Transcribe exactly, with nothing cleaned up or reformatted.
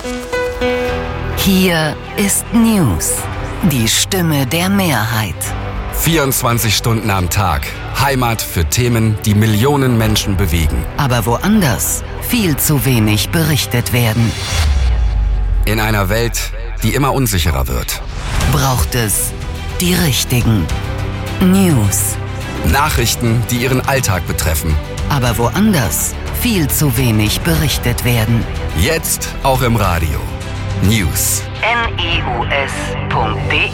Hier ist News, die Stimme der Mehrheit. vierundzwanzig Stunden am Tag. Heimat für Themen, die Millionen Menschen bewegen. Aber woanders viel zu wenig berichtet werden. In einer Welt, die immer unsicherer wird. Braucht es die richtigen News. Nachrichten, die Ihren Alltag betreffen. Aber woanders viel zu wenig berichtet werden. Jetzt auch im Radio. News. N E U S Punkt D E